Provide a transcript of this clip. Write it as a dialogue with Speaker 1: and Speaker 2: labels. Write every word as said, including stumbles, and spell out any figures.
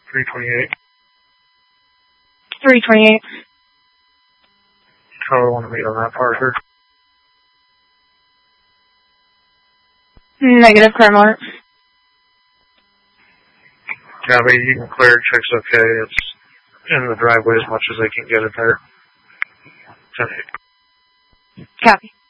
Speaker 1: three twenty-eight.
Speaker 2: three twenty-eight.
Speaker 1: Tower want to meet on that Parker.
Speaker 2: Negative, car mark.
Speaker 1: Copy, you can clear, check's okay. It's in the driveway as much as they can get it there. ten eight.
Speaker 2: Copy.